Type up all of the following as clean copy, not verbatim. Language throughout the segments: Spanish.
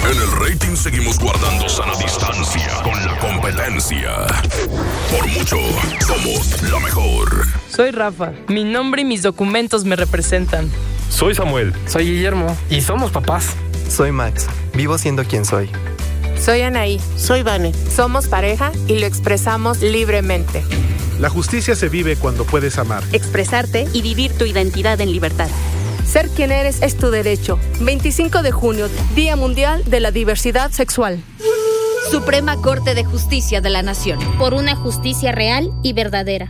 En el rating seguimos guardando sana distancia con la competencia. Por mucho, somos la mejor. Soy Rafa. Mi nombre y mis documentos me representan. Soy Samuel. Soy Guillermo. Y somos papás. Soy Max. Vivo siendo quien soy. Soy Anaí. Soy Vane. Somos pareja y lo expresamos libremente. La justicia se vive cuando puedes amar, expresarte y vivir tu identidad en libertad. Ser quien eres es tu derecho. 25 de junio, Día Mundial de la Diversidad Sexual. Suprema Corte de Justicia de la Nación. Por una justicia real y verdadera.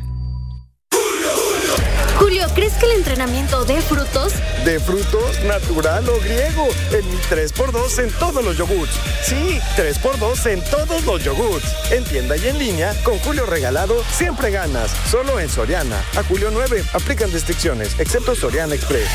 Julio, ¿crees que el entrenamiento dé frutos? ¿De frutos, natural o griego? En mi 3x2 en todos los yogurts. Sí, 3x2 en todos los yogurts. En tienda y en línea, con Julio regalado, siempre ganas. Solo en Soriana. A julio 9, aplican restricciones, excepto Soriana Express.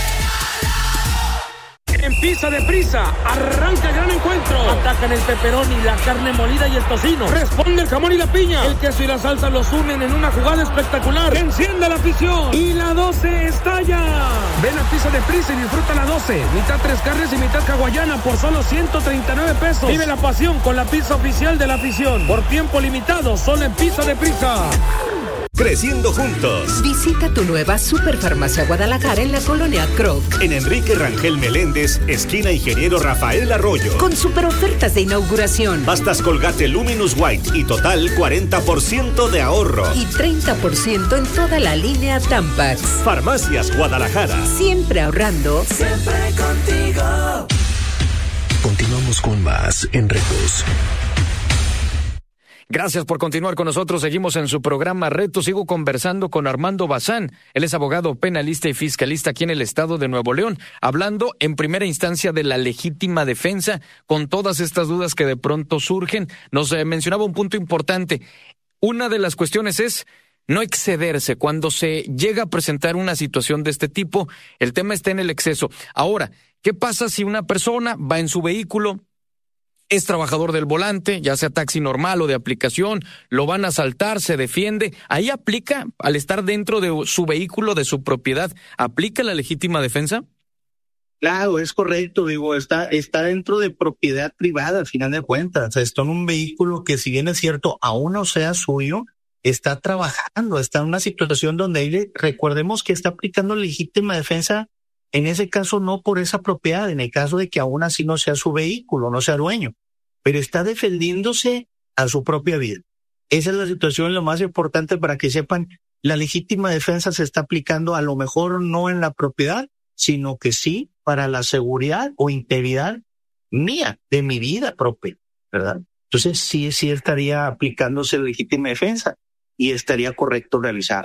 En Pizza de Prisa, arranca el gran encuentro. Atacan el pepperoni, la carne molida y el tocino. Responde el jamón y la piña. El queso y la salsa los unen en una jugada espectacular. ¡Enciende la afición! Y la 12 estalla. Ven a Pizza de Prisa y disfruta la 12. Mitad 3 carnes y mitad hawaiana por solo 139 pesos. Vive la pasión con la pizza oficial de la afición. Por tiempo limitado, solo en Pizza de Prisa. Creciendo juntos. Visita tu nueva Superfarmacia Guadalajara en la colonia Croc. En Enrique Rangel Meléndez, esquina Ingeniero Rafael Arroyo. Con super ofertas de inauguración. Pastas Colgate Luminous White y total 40% de ahorro. Y 30% en toda la línea Tampax. Farmacias Guadalajara. Siempre ahorrando. Siempre contigo. Continuamos con más en Retos. Gracias por continuar con nosotros. Seguimos en su programa Retos. Sigo conversando con Armando Bazán. Él es abogado penalista y fiscalista aquí en el estado de Nuevo León, hablando en primera instancia de la legítima defensa con todas estas dudas que de pronto surgen. Nos mencionaba un punto importante. Una de las cuestiones es no excederse. Cuando se llega a presentar una situación de este tipo, el tema está en el exceso. Ahora, ¿qué pasa si una persona va en su vehículo, es trabajador del volante, ya sea taxi normal o de aplicación, lo van a asaltar, se defiende? Ahí aplica, al estar dentro de su vehículo, de su propiedad, ¿aplica la legítima defensa? Claro, es correcto, está dentro de propiedad privada, al final de cuentas. Está en un vehículo que, si bien es cierto, aún no sea suyo, está trabajando, está en una situación donde recordemos que está aplicando legítima defensa, en ese caso no por esa propiedad, en el caso de que aún así no sea su vehículo, no sea dueño, pero está defendiéndose a su propia vida. Esa es la situación, lo más importante para que sepan, la legítima defensa se está aplicando a lo mejor no en la propiedad, sino que sí para la seguridad o integridad mía, de mi vida propia, ¿verdad? Entonces sí estaría aplicándose la legítima defensa y estaría correcto realizar.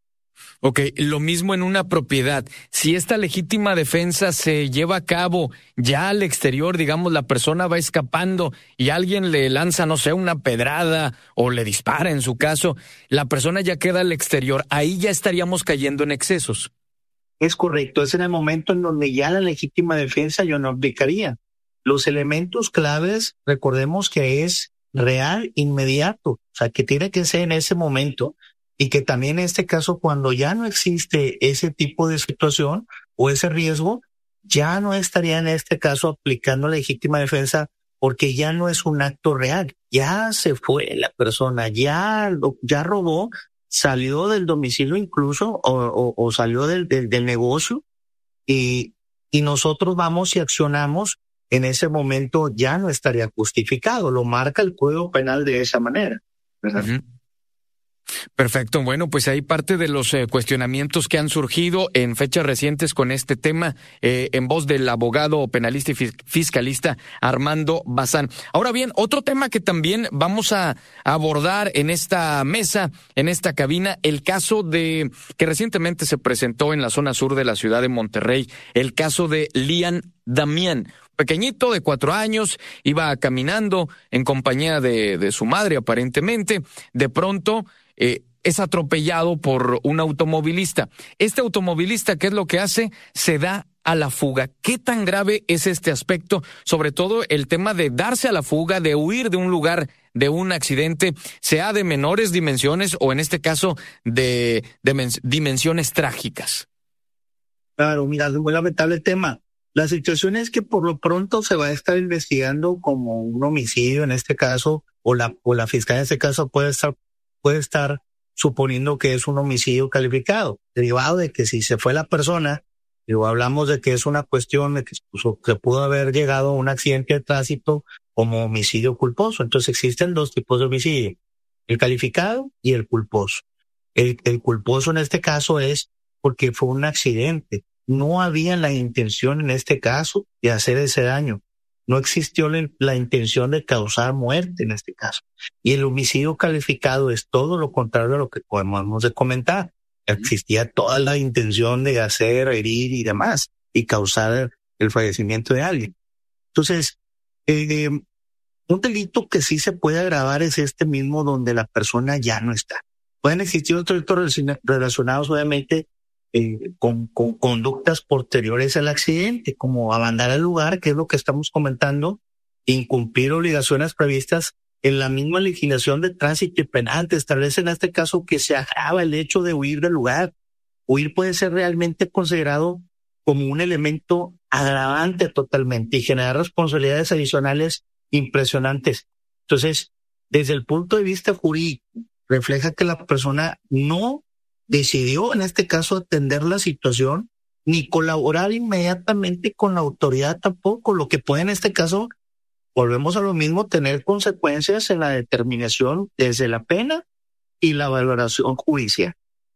Ok, lo mismo en una propiedad. Si esta legítima defensa se lleva a cabo ya al exterior, digamos, la persona va escapando y alguien le lanza, no sé, una pedrada o le dispara en su caso, la persona ya queda al exterior, ahí ya estaríamos cayendo en excesos. Es correcto, es en el momento en donde ya la legítima defensa yo no aplicaría. Los elementos claves, recordemos que es real, inmediato, o sea, que tiene que ser en ese momento. Y que también en este caso, cuando ya no existe ese tipo de situación o ese riesgo, ya no estaría en este caso aplicando legítima defensa porque ya no es un acto real. Ya se fue la persona, ya robó, salió del domicilio incluso o salió del negocio y nosotros vamos y accionamos. En ese momento ya no estaría justificado. Lo marca el Código Penal de esa manera, ¿verdad? Uh-huh. Perfecto, bueno, pues hay parte de los cuestionamientos que han surgido en fechas recientes con este tema, en voz del abogado penalista y fiscalista Armando Bazán. Ahora bien, otro tema que también vamos a abordar en esta mesa, en esta cabina, el caso que recientemente se presentó en la zona sur de la ciudad de Monterrey, el caso de Lian Damián. Pequeñito de 4 años, iba caminando en compañía de su madre aparentemente, de pronto es atropellado por un automovilista. Este automovilista, ¿qué es lo que hace? Se da a la fuga. ¿Qué tan grave es este aspecto? Sobre todo el tema de darse a la fuga, de huir de un lugar, de un accidente, sea de menores dimensiones o en este caso de dimensiones trágicas. Claro, mira, es muy lamentable el tema. La situación es que por lo pronto se va a estar investigando como un homicidio en este caso, o la fiscalía en este caso puede estar suponiendo que es un homicidio calificado, derivado de que si se fue la persona, hablamos de que es una cuestión de que se pudo haber llegado a un accidente de tránsito como homicidio culposo. Entonces existen dos tipos de homicidio, el calificado y el culposo. El culposo en este caso es porque fue un accidente. No había la intención en este caso de hacer ese daño. No existió la intención de causar muerte en este caso. Y el homicidio calificado es todo lo contrario a lo que acabamos de comentar. Existía toda la intención de hacer, herir y demás, y causar el fallecimiento de alguien. Entonces, un delito que sí se puede agravar es este mismo donde la persona ya no está. Pueden existir otros delitos relacionados, obviamente, con conductas posteriores al accidente, como abandonar el lugar, que es lo que estamos comentando, incumplir obligaciones previstas en la misma legislación de tránsito y penal. Te establece en este caso que se agrava el hecho de huir del lugar. Huir puede ser realmente considerado como un elemento agravante totalmente y generar responsabilidades adicionales impresionantes. Entonces, desde el punto de vista jurídico, refleja que la persona no decidió en este caso atender la situación ni colaborar inmediatamente con la autoridad tampoco, lo que puede en este caso, volvemos a lo mismo, tener consecuencias en la determinación desde la pena y la valoración judicial.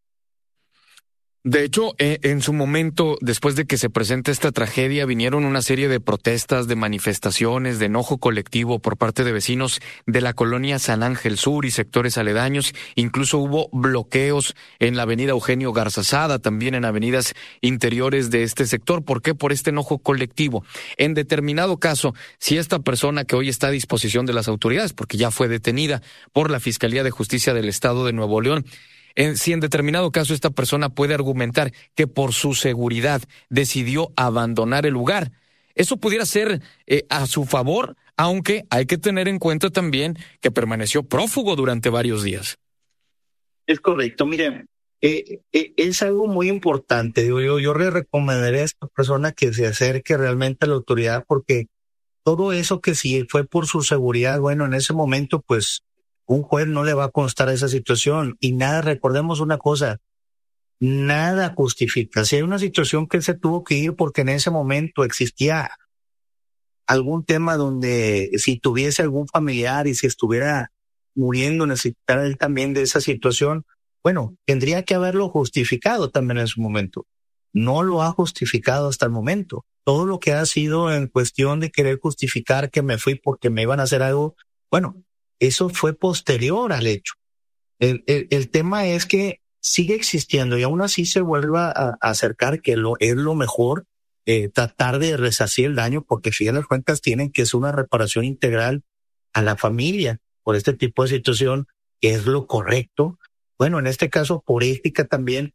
De hecho, en su momento, después de que se presenta esta tragedia, vinieron una serie de protestas, de manifestaciones, de enojo colectivo por parte de vecinos de la colonia San Ángel Sur y sectores aledaños. Incluso hubo bloqueos en la avenida Eugenio Garzazada, también en avenidas interiores de este sector. ¿Por qué? Por este enojo colectivo. En determinado caso, si esta persona que hoy está a disposición de las autoridades, porque ya fue detenida por la Fiscalía de Justicia del Estado de Nuevo León, si en determinado caso esta persona puede argumentar que por su seguridad decidió abandonar el lugar, eso pudiera ser a su favor, aunque hay que tener en cuenta también que permaneció prófugo durante varios días. Es correcto. Mire, es algo muy importante. Yo le recomendaría a esta persona que se acerque realmente a la autoridad, porque todo eso que si fue por su seguridad, bueno, en ese momento pues un juez no le va a constar esa situación y nada, recordemos una cosa, nada justifica. Si hay una situación que se tuvo que ir porque en ese momento existía algún tema donde si tuviese algún familiar y si estuviera muriendo, necesitara él también de esa situación, bueno, tendría que haberlo justificado también en su momento. No lo ha justificado hasta el momento. Todo lo que ha sido en cuestión de querer justificar que me fui porque me iban a hacer algo, bueno, eso fue posterior al hecho. El tema es que sigue existiendo y aún así se vuelve a acercar que es lo mejor, tratar de resarcir el daño, porque si las cuentas tienen que ser una reparación integral a la familia por este tipo de situación, que es lo correcto. Bueno, en este caso, por ética también,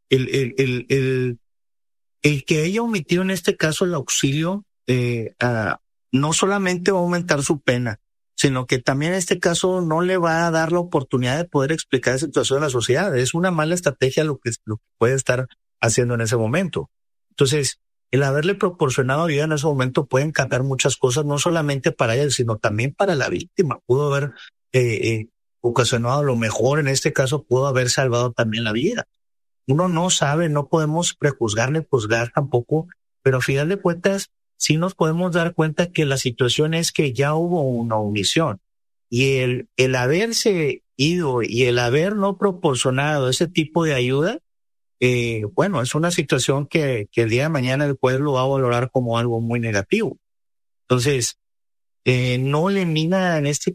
el que haya omitido en este caso el auxilio, no solamente va a aumentar su pena, sino que también en este caso no le va a dar la oportunidad de poder explicar la situación a la sociedad. Es una mala estrategia lo que puede estar haciendo en ese momento. Entonces, el haberle proporcionado ayuda en ese momento pueden cambiar muchas cosas, no solamente para él, sino también para la víctima. Pudo haber ocasionado lo mejor, en este caso pudo haber salvado también la vida. Uno no sabe, no podemos prejuzgar ni juzgar tampoco, pero a final de cuentas, sí nos podemos dar cuenta que la situación es que ya hubo una omisión y el haberse ido y el haber no proporcionado ese tipo de ayuda, bueno, es una situación que el día de mañana el pueblo va a valorar como algo muy negativo. Entonces, no elimina en este